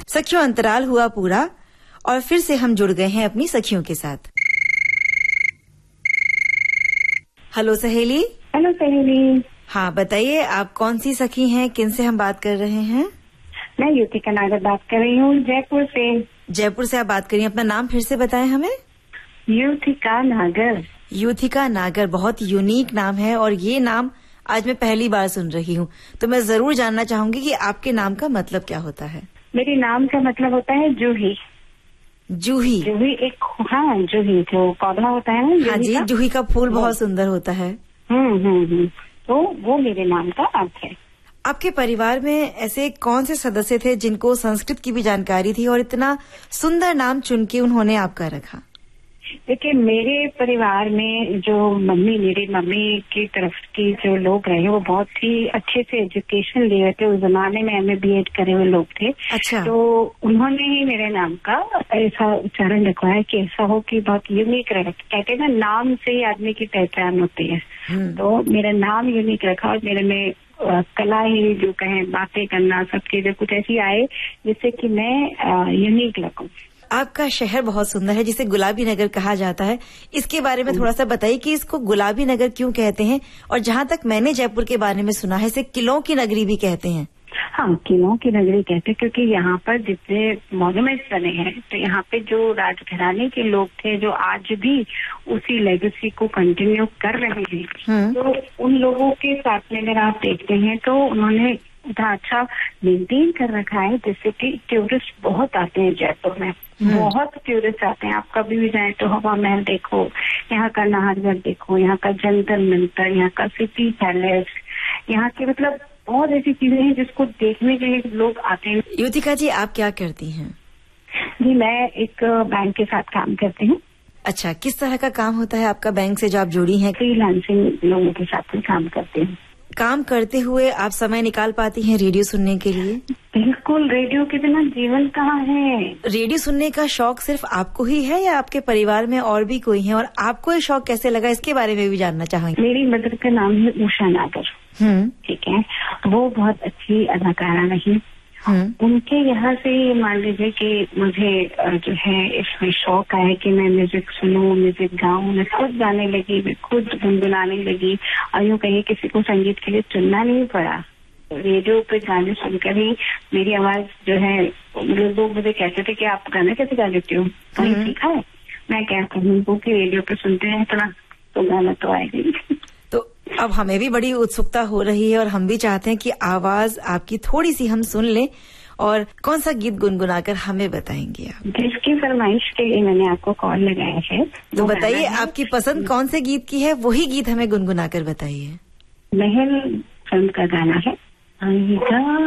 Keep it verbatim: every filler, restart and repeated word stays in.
सखियों, अंतराल हुआ पूरा और फिर से हम जुड़ गए हैं अपनी सखियों के साथ। हेलो सहेली। हेलो सहेली। हाँ बताइए, आप कौन सी सखी हैं, किन से हम बात कर रहे हैं? मैं युतिका नागर बात कर रही हूँ, जयपुर से। जयपुर से आप बात करिए, अपना नाम फिर से बताएं हमें। युतिका नागर। युतिका नागर, बहुत यूनिक नाम है और ये नाम आज मैं पहली बार सुन रही हूँ, तो मैं जरूर जानना चाहूंगी कि आपके नाम का मतलब क्या होता है। मेरे नाम का मतलब होता है जूही। जूही? जूही एक, हाँ जूही जो पौधा होता है ना। हाँ जी, जूही का फूल बहुत सुंदर होता है। हम्म हम्म तो वो मेरे नाम का अर्थ है। आपके परिवार में ऐसे कौन से सदस्य थे जिनको संस्कृत की भी जानकारी थी और इतना सुंदर नाम चुन के उन्होंने आपका रखा? देखिए, मेरे परिवार में जो मम्मी, मेरी मम्मी की तरफ की जो लोग रहे वो बहुत ही अच्छे से एजुकेशन लिए थे। उस जमाने में एम ए बी एड करे हुए लोग थे। अच्छा। तो उन्होंने ही मेरे नाम का ऐसा उच्चारण रखवाया कि ऐसा हो कि बहुत यूनिक रहे। कहते हैं ना, नाम से ही आदमी की पहचान होती है। तो मेरा नाम यूनिक रखा और मेरे में आ, कला ही जो कहें, बातें करना, सब चीजें कुछ ऐसी आए जिससे कि मैं यूनिक लगूं। आपका शहर बहुत सुंदर है जिसे गुलाबी नगर कहा जाता है, इसके बारे में थोड़ा सा बताइए कि इसको गुलाबी नगर क्यों कहते हैं? और जहाँ तक मैंने जयपुर के बारे में सुना है, इसे किलों की नगरी भी कहते हैं। हाँ, किलों की नगरी कहते हैं क्योंकि यहाँ पर जितने मॉन्यूमेंट्स बने हैं, तो यहाँ पे जो राजघराने के लोग थे जो आज भी उसी लेगेसी को कंटिन्यू कर रहे हैं, तो उन लोगों के साथ में अगर आप देखते हैं तो उन्होंने इतना अच्छा मेंटेन कर रखा है जिससे कि टूरिस्ट बहुत आते हैं जयपुर में। बहुत टूरिस्ट आते हैं। आप कभी भी जाएं तो हवा महल देखो, यहाँ का नाहरगढ़ देखो, यहाँ का जंतर मंतर, यहाँ का सिटी पैलेस, यहाँ के मतलब बहुत ऐसी चीजें हैं जिसको देखने के लिए लोग आते हैं। युतिका जी, आप क्या करती हैं? जी, मैं एक बैंक के साथ काम करती हूँ। अच्छा, किस तरह का काम होता है आपका बैंक से जो आप जुड़ी हैं? फ्रीलांसिंग लोगों के साथ में काम करती हूँ। काम करते हुए आप समय निकाल पाती हैं रेडियो सुनने के लिए? बिल्कुल, रेडियो के बिना जीवन कहाँ है। रेडियो सुनने का शौक सिर्फ आपको ही है या आपके परिवार में और भी कोई है? और आपको ये शौक कैसे लगा, इसके बारे में भी जानना चाहेंगे। मेरी मदर का नाम है उषा नागर। हम्म ठीक है, वो बहुत अच्छी अदाकारा रही। उनके यहाँ से मान लीजिए कि मुझे जो है इसमें शौक आया कि मैं म्यूजिक सुनूं, म्यूजिक गाऊं। मैं खुद गाने लगी, मैं खुद गुनगुनाने लगी और यूँ कहिए किसी को संगीत के लिए चुनना नहीं पड़ा। रेडियो पे गाने सुनकर ही मेरी आवाज जो है, लोग मुझे कहते थे कि आप गाना कैसे गा लेती हो, कहीं सीखा है? मैं क्या कहूँ कि रेडियो पे सुनते हैं इतना, तो गाना तो आएगा ही। तो अब हमें भी बड़ी उत्सुकता हो रही है और हम भी चाहते हैं कि आवाज आपकी थोड़ी सी हम सुन लें। और कौन सा गीत गुनगुनाकर हमें बताएंगे आप? जिसकी फरमाइश के लिए मैंने आपको कॉल लगाया है, तो बताइए आपकी पसंद कौन से गीत की है, वही गीत हमें गुनगुनाकर बताइए। महल फिल्म का गाना है।